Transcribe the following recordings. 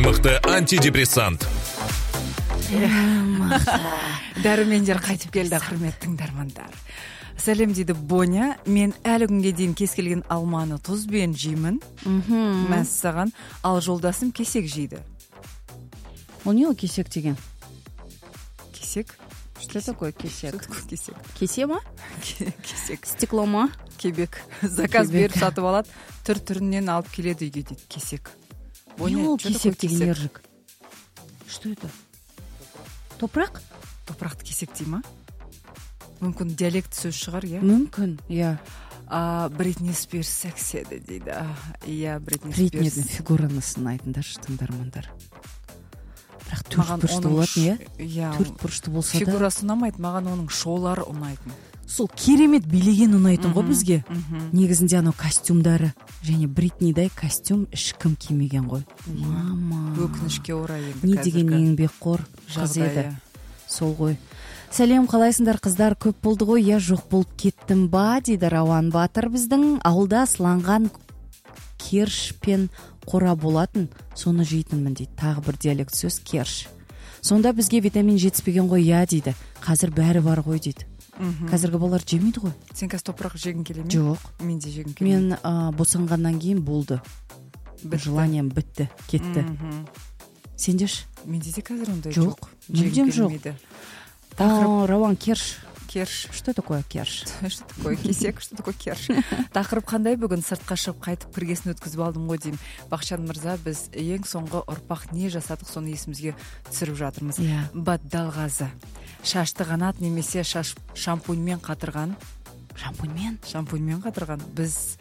мықты антидепрессант. Дәрумендер қайтып келді, құрметті тыңдармандар. Сәлем дейді Боня. Мен әлі күнге дейін кез келген алманы тұзбен жеймін. Мәссаған. Ал жолдасым кесек жейді. Ол не ол кесек деген? Кесек? Что такое кесек? Кесек. Кесе ма? Кесек. Стекло ма? Кебек. Заказ беріп сатып алады. Түр-түрінен алып келеді үйге дейді. Кесек. Не ол кесек деген ержік? Что это? Топрақ? Топырақты кесек дей ма? Мүмкін диалект сөз шығар, иә? Мүмкін, иә. Бритни Спирс секседі дейді. Иә, Бритни Спирс. Бритнидің фигуранысын айтыңдаршы, тыңдармандар. Бірақ төрт бұрышты болады, иә? Төрт бұрышты болса да. Фигурасы ұнамайды, маған оның шоулары ұнайтын. Сол керемет билеген ұнайтын ғой бізге. Негізінде анау костюмдары. Және Бритнидай костюм ешкім кимеген ғой. Мама. Өкінішке орай енді. Не деген еңбекқор қыз еді. Сол ғой. Сәлем, қалайсыңдар қыздар, көп болды ғой, я жоқ болып кеттім ба, дейді Рауан Батыр. Біздің ауылда сыланған керш пен қора болатын, соны жейтінмін дейді. Тағы бір диалект сөз керш. Сонда бізге витамин жетіспеген ғой, я дейді. Қазір бәрі бар ғой дейді. Қазіргі балалар жемейді ғой. Сен қазір топырақ жегін келе ме? Жоқ. Мен де жегін келе. Мен босанғаннан кейін болды. Желанием бітті, кетті. Сендеш? Менде де қазір ондай жоқ. Мүлдем жоқ. Рауан, керш. Керш. Что такое керш? Что такое кесек, что такое керш? Тақырып қандай бүгін? Сыртқа шығып қайтып кіргесін өткізіп алдым ғой деймін. Бақшан мырза, біз ең соңғы ұрпақ не жасадық, соны есімізге түсіріп жатырмыз. Баддалғазы. Шашты қанат немесе шампуньмен қатырған. Шампуньмен қатырған. Біз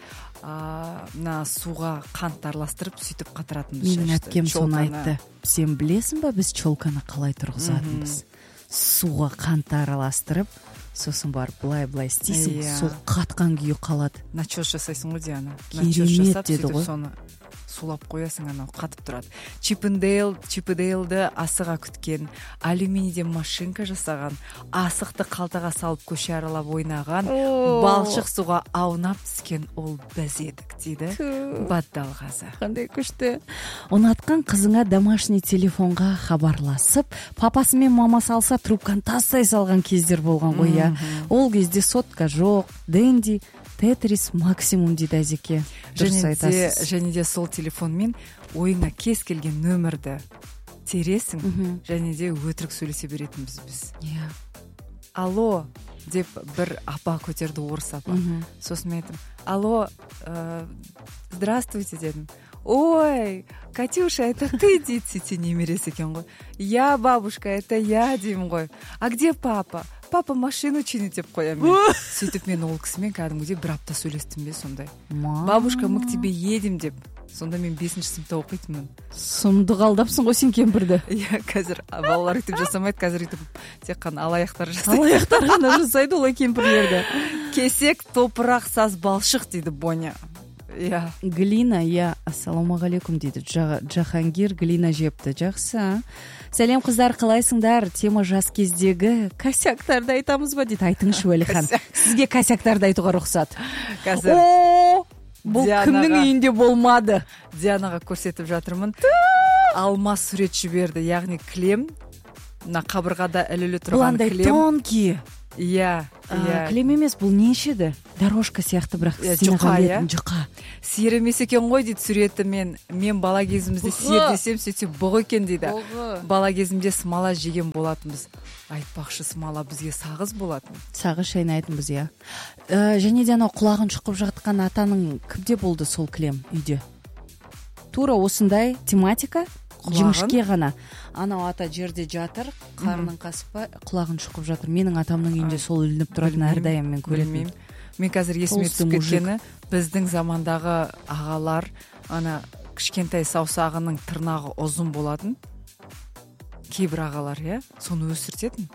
суға қант араластырып сөйтіп қатыратынбыз шашты. Менің әпкем соны айтты. Сен білесің ба, біз чолканы қалай тұрғызатынбыз? Суға қант араластырып, сосын барып былай істейсің, сол қатқан күйі қалады. Начос жасайсың ғой, Диана. Керемет деді ғой. Соны сулап қоясың, анау қатып тұрады. Чиппендейлді асыға күткен, алюминийден машинка жасаған, асықты қалтаға салып көше аралап ойнаған, балшық суға аунап түскен ол біз едік дейді Баддалғазы. Қандай күшті. Ұнатқан қызыңа домашний телефонға хабарласып, папасы мен мамасы алса трубканы тастай салған кездер болған ғой, я. Ол кезде сотка жоқ, Дэнди, Тетрис максимум дейді әзеке. Және де сол телефонмен ойыңа кез келген нөмірді тересің, және де өтірік сөйлесе беретінбіз біз. Алло деп бір апа көтерді, орыс апа. Сосын мен айтым, алло, здравствуйте дедім. Ой, Катюша, это ты дейді, сөйтсе немересі екен ғой. Я, бабушка, это я деймін ғой. А где папа? Папа машину чинит деп қоямын. Сөйтіп мен ол кісімен кәдімгідей бір апта сөйлестім бе сондай. Бабушка, мы к тебе едем деп. Сонда мен 5-ші сыныпта оқитынмын. Сұмдық алдапсың ғой сен кемпірді. Иә, қазір балалар үйтіп жасамайды, қазір үйтіп тек қана алаяқтар жасайды. Алаяқтар ғана жасайды олай кемпірлерді. Кесек, топырақ, саз, балшық дейді Боня. Иә. Глина, иә, ассаламағалейкум дейді. Джахангир глина жепті. Жақсы. Сәлем қыздар, қалайсыңдар? Тема жас кездегі косяктарды айтамыз ба дейді. Айтыңызшы, Уәлихан. Сізге косяктарды айтуға рұқсат. Қазір. Бұл кімнің үйінде болмады? Дианаға көрсетіп жатырмын. Алма сурет жіберді, яғни кілем. Мына қабырғада ілілі тұрған кілем. Бұландай тонки. Иә. Кілем емес, бұл нешеді? Дорожка сияқты, бірақ жұқа. Сиыр емес екен ғой дейді суреті. Мен бала кезімізде сиыр десем, сөйтсе бұғы екен дейді. Бала кезімде смала жеген болатынбыз. Айтпақшы, смала бізге сағыз болатын. Сағыз шайнайтынбыз, иә. Және де анау құлағын шұқып жатқан атаның кімде болды сол кілем үйде? Тура осындай тематика, жіңішке ғана. Анау ата жерде жатыр, қарнын қасып па, құлағын шұқып жатыр. Менің атамның үйінде сол ілініп тұратын әрдайым мен көремін. Мен қазір есіме түсіп кеткені, біздің замандағы ағалар, ана кішкентай саусағының тырнағы ұзын болатын. Кейбір ағалар, иә, соны өсіртетін.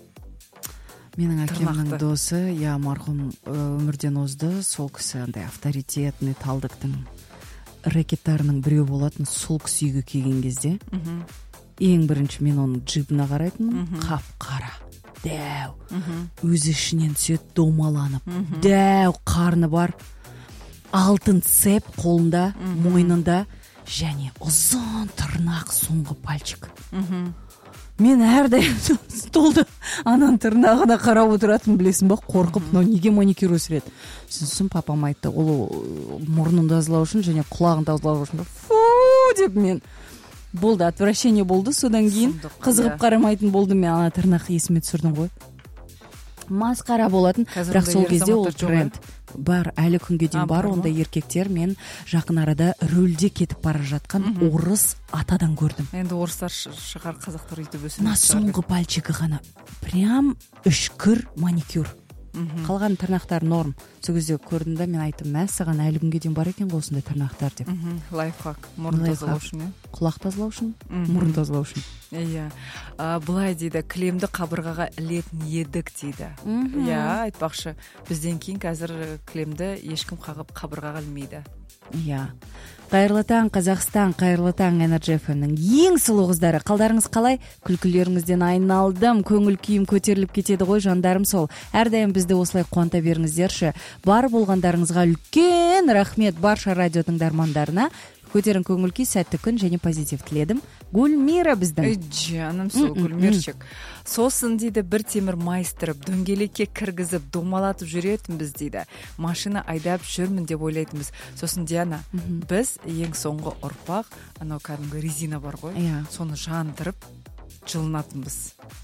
Менің әкемнің досы, я марқұм өмірден озды, сол кісі андай авторитетный талдықтың ракеттарының біреу болатын. Сол кісі үйге келген кезде ең бірінші мен оның джибына қарайтынмын. Қап-қара, дәу, өзі ішінен түседі, домаланып, дәу қарны бар, алтын цеп қолында, мойнында, және ұзын тырнақ соңғы пальчик. Мен әрдайым столды анан тырнағына қарап отыратын, білесің ба, қорқып, мынау неге маникюр өсіреді. Сосын папам айтты, ол мұрнын тазалау үшін және құлағын тазалау үшін. Фу деп мен болды, отвращение болды. Содан кейін қызығып қарамайтын болдым. Мен ана тырнақ есіме түсірдім ғой. Масқара болатын, бірақ сол кезде ол тренд бар, әлі күнге дейін бар. Ондай еркектер мен жақын арада рөлде кетіп бара жатқан орыс атадан көрдім. Енді орыстар шығар, қазақтар өйтіп өсіреді. Мына соңғы пальчигі ғана прям үшкір маникюр. Қалған тырнақтар норм. Сол кезде көрдім да мен айттым, мәссаған әлі күнге дейін бар екен ғой осындай тырнақтар деп. Лайфхак, мұрын тазалау үшін, құлақ тазалау үшін, мұрын тазалау үшін. Иә. Былай дейді, кілемді қабырғаға ілетін едік дейді. Иә, айтпақшы, бізден кейін қазір кілемді ешкім қағып қабырғаға ілмейді. Иә. Қайырлы таң, Қазақстан, қайырлы таң, Energy FM-нің ең сұлу қыздары. Қалдарыңыз қалай? Күлкілеріңізден айналдым, көңіл күйім көтеріліп кетеді ғой, жандарым сол. Әрдайым бізді осылай қуанта беріңіздерші. Бар болғандарыңызға үлкен рахмет, барша радио тыңдармандарына. Көтерін көңіл күй, сәтті күн және позитив тіледім. Гүлмира біздің. Жаным сол, Гүлмирчик. Сосын дейді, бір темір майыстырып, дөңгелекке кіргізіп, домалатып жүретінбіз дейді. Машина айдап жүрмін деп ойлайтынбыз. Сосын Диана, біз ең соңғы ұрпақ, анау кәдімгі резина бар ғой, соны жандырып жылынатынбыз.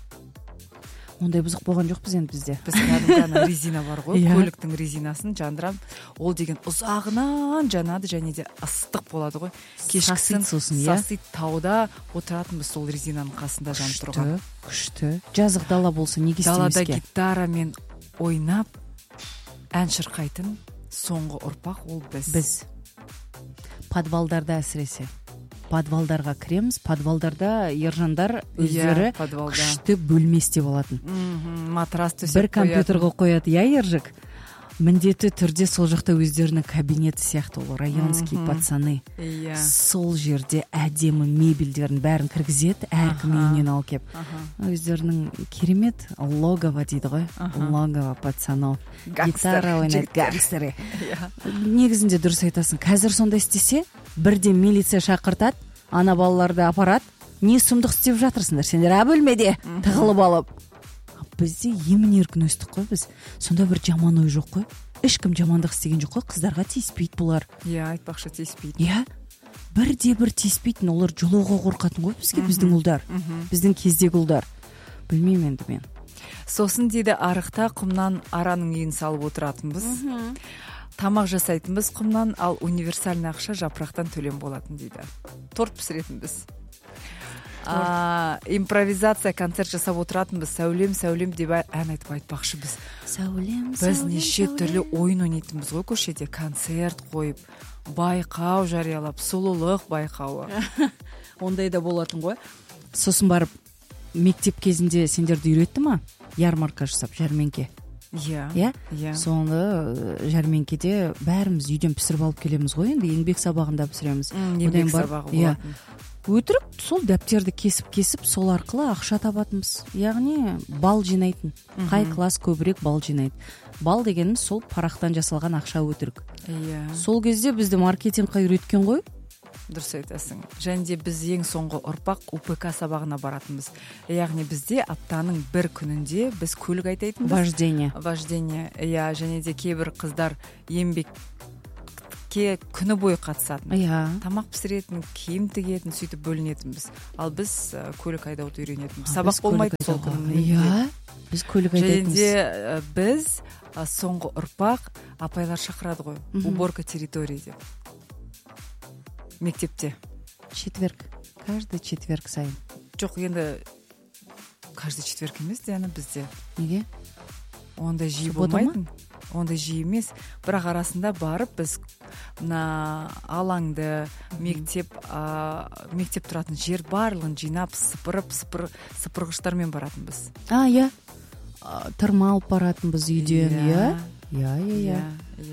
Ондай бұзық болған жоқпыз енді бізде. Біз кәдімгі резина бар ғой, көліктің резинасын жандырам. Ол деген ұзағынан жанады және де ыстық болады ғой. Кешкісін сасит тауда отыратынбыз сол резинаның қасында жанып тұрған. Күшті. Жазық дала болса неге істемеске? Далада гитарамен ойнап ән шырқайтын соңғы ұрпақ ол біз. Біз. Подвалдарда әсіресе. Подвалдарға кіреміз. Подвалдарда ержандар өздері күшті бөлместе болатын. Матрас төсеп бір компьютерға қояды. Я, ержик? Міндетті түрде сол жақта өздерінің кабинеті сияқты, ол районский пацаны. Сол жерде әдемі мебельдерін бәрін кіргізеді, әркім үйінен алып кеп. Өздерінің керемет логово дейді ғой. Логово пацанов. Гитара ойнайды, гангстері. Негізінде дұрыс айтасың. Қазір сонда істесе, бірден милиция шақыртады, ана балаларды апарады. Не сұмдық істеп жатырсыңдар сендер, бөлмеде тығылып алып. Бізде емін-еркін өстік қой біз. Сонда бір жаман ой жоқ қой. Ешкім жамандық істеген жоқ қой. Қыздарға тиіспейді бұлар. Иә, айтпақшы тиіспейді. Иә. Бірде-бір тиіспейтін, олар жылуға қорқатын ғой бізге, біздің ұлдар. Біздің кездегі ұлдар. Білмеймін енді мен. Сосын дейді, арықта құмнан араның үйін салып отыратынбыз. Тамақ жасайтынбыз құмнан, ал универсальный ақша жапырақтан төлем болатын дейді. Торт пісіретінбіз. Импровизация концерт жасап отыратынбыз. Сәулем деп ән айтып айтпақшы біз. Біз неше түрлі ойын ойнайтынбыз ғой көшеде. Концерт қойып, байқау жариялап, сұлулық байқауы. Ондай да болатын ғой. Сосын барып мектеп кезінде сендерді үйретті ма? Ярмарка жасап, жәрменке. Иә. Соны жәрменкеде бәріміз үйден пісіріп алып келеміз ғой. Енді еңбек сабағында пісіреміз. Еңбек сабағы болатын. Өтірік сол дәптерді кесіп, сол арқылы ақша табатынбыз. Яғни бал жинайтын. Қай класс көбірек бал жинайды. Бал дегеніміз сол парақтан жасалған ақша өтірік. Сол кезде бізді маркетингқа үйреткен ғой. Дұрыс айтасың. Және де біз ең соңғы ұрпақ УПК сабағына баратынбыз. Яғни бізде аптаның бір күнінде біз көлік айдайтынбыз. Вождение. Иә, және де кейбір қыздар еңбекке күні бойы қатысатын. Тамақ пісіретін, киім тігетін, сөйтіп бөлінетінбіз. Ал біз көлік айдауды үйренетінбіз. Сабақ болмайды сол күні. Иә, біз көлік айдайтынбыз. Және де біз соңғы ұрпақ апайлар шақырады ғой. Уборка территории деп. Мектепте. Четверг. Каждый четверг сайын. Жоқ, енді каждый четверг емес, Диана, бізде. Неге? Ондай жиі болмайтын. Ондай жиі емес. Бірақ арасында барып біз мына алаңды, мектеп тұратын жер барлығын жинап, сыпырғыштармен баратынбыз. Иә. Тырма алып баратынбыз үйден, иә? Иә.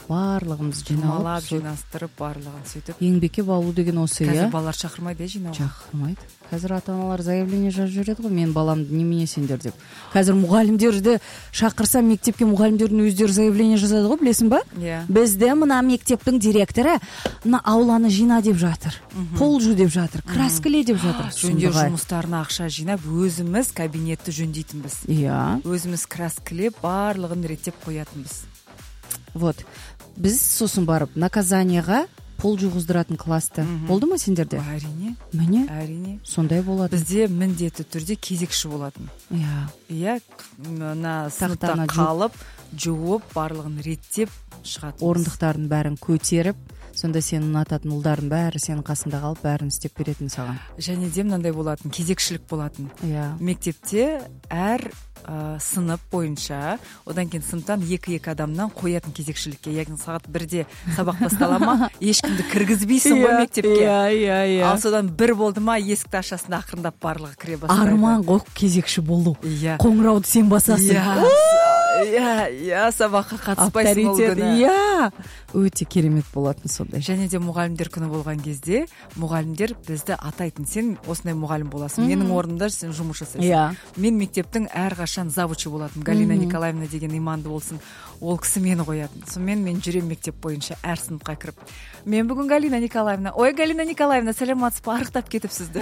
барлығымыз жиналып жиналып жинастырып барлығын сөйтіп еңбекке баулу деген осы. қазір балалар шақырмайды жинауға. Шақырмайды. Қазір ата-аналар заявление жазып жүреді ғой, мен баламды немене сендер деп. Қазір мұғалімдерді шақырса, мектепке мұғалімдердің өздері заявление жазады ғой, білесің ба? Бізді мына мектептің директоры мына ауланы жина деп жатыр, пол жу деп жатыр, краскіле деп жатыр. Жөндеу жұмыстарына ақша жинап, өзіміз кабинетті жөндейтінбіз. Өзіміз краскілеп, барлығын реттеп қоятынбыз. Вот. Біз сосын барып наказанияға пол жуғыздыратын класты болды ма сендерде? Әрине. Міне? Әрине. Сондай болады. Бізде міндетті түрде кезекші болатын. Иә, мына сыныпта қалып, жуып, барлығын реттеп шығатын. Орындықтардың бәрін көтеріп, сонда сен ұнататын ұлдардың бәрі сенің қасында қалып, бәрін істеп беретін саған. Және де мынандай болатын, кезекшілік болатын. Иә. Мектепте әр сынып бойынша, одан кейін сыныптан 2-2 адамнан қоятын кезекшілікке. Яғни сағат 1-де сабақ бастала ма, ешкімді кіргізбейсің ғой мектепке. Ал содан 1 болды ма, есікті ашасың, ақырындап барлығы кіре бастайды. Арман ғой кезекші болу. Қоңырауды сен басасың. Сабаққа қатыспайсың ол күні. Өте керемет болатын сондай. Және де мұғалімдер күні болған кезде мұғалімдер бізді атайтын. Сен осындай мұғалім боласың, менің орнымда сен жұмыс жасайсың. Мен мектептің әрқашан завучы болатын, Галина Николаевна деген иманды болсын, ол кісі мені қоятын. Сонымен мен жүрем мектеп бойынша әр сыныпқа кіріп. Мен бүгін Галина Николаевна, ой Галина Николаевна, сәлеметсіз бе, арықтап кетіпсізді.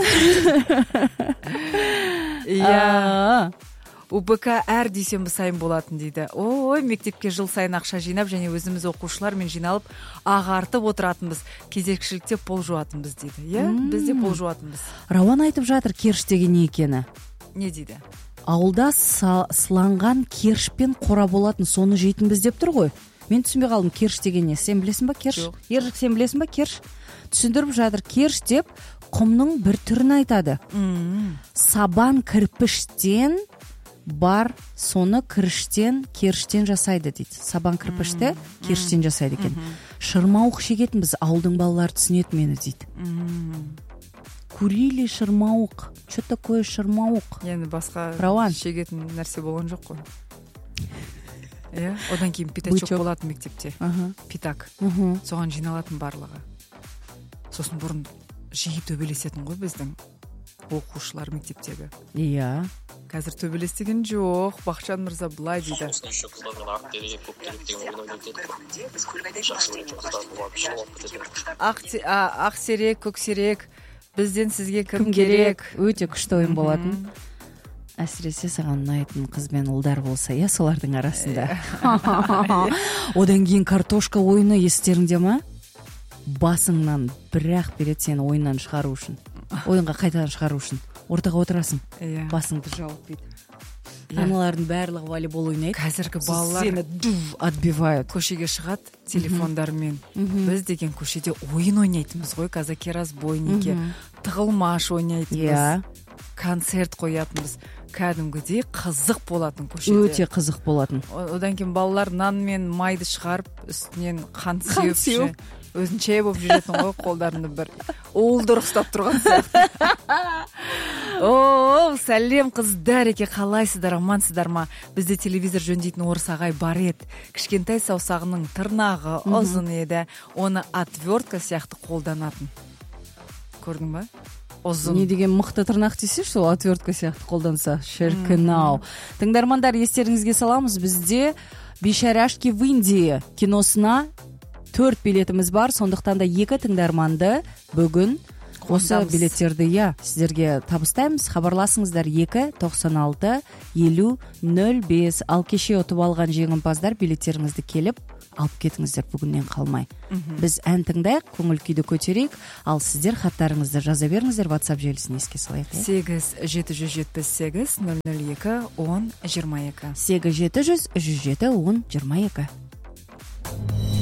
УБК әр дүйсенбі сайын болатын дейді. Ой, мектепке жыл сайын ақша жинап, және өзіміз оқушылармен жиналып, ағартып отыратынбыз. Кезекшілікте пол жуатынбыз дейді. Бізде пол жуатынбыз. Рауан айтып жатыр, керш деген не екені? Не дейді? Ауылда сыланған кершпен қора болатын, соны жейтінбіз деп тұр ғой. Мен түсінбей қалдым, керш деген не? Сен білесің ба керш? Ержік, сен білесің ба керш? Түсіндіріп жатыр, керш деп құмның бір түрін айтады. Сабан кірпіштен бар, соны керштен жасайды дейді. Сабан кірпішті керштен жасайды екен. Шырмауық шегетін біз, ауылдың балалары түсінеді мені дейді. Курили шырмауық. Что такое шырмауық? Енді басқа шегетін нәрсе болған жоқ қой. Одан кейін питачок болатын мектепте. Питак. Соған жиналатын барлығы. Сосын бұрын жиі төбелесетін ғой біздің оқушылар мектептегі. Қазір төбелестеген жоқ. Бақытжан мырза былай дейді. Ақсерек, көксерек, бізден сізге кім керек? Өте күшті ойын болатын. Әсіресе саған ұнайтын қыз бен ұлдар болса, солардың арасында. Одан кейін картошка ойыны естеріңде ма? Басыңнан бір-ақ береді сені ойыннан шығару үшін. Ойынға қайтадан шығару үшін. Ортаға отырасың, басыңды жауып дейді. Аналардың барлығы волейбол ойнайды. Қазіргі балалар сені отбивают. Көшеге шығады телефондармен. Біз деген көшеде ойын ойнайтынбыз ғой, казаки разбойники, тығылмаш ойнайтынбыз, концерт қоятынбыз. Кәдімгідей қызық болатын көшеде. Өте қызық болатын. Одан кейін балалар нан мен майды шығарып, үстінен қан сеуіп, өзінше болып жүретін ғой, қолдарында бір уылдыр ұстап тұрған сияқты. Сәлем қыздар, қалайсыздар, амансыздар ма? Бізде телевизор жөндейтін орыс ағай бар еді. Кішкентай саусағының тырнағы ұзын еді. Оны отвертка сияқты қолданатын. Көрдің ба? Не деген мықты тырнақ десе, сол отвертка сияқты қолданса, шіркін-ау. Тыңдармандар, естеріңізге саламыз, бізде Бейшарашки в Индии киносына 4 билетіміз бар, сондықтан да 2 тыңдарманды бүгін осы билеттерді сіздерге табыстаймыз. Хабарласыңыздар 2-96-50-05. Ал кеше ұтып алған жеңімпаздар билеттеріңізді келіп алып кетіңіздер бүгіннен қалмай. Біз ән тыңдайық, көңіл күйді көтерейік, ал сіздер хаттарыңызды жаза беріңіздер WhatsApp желісіне, еске салайық. 8-778-002-10-22. 8-700-107-10-22.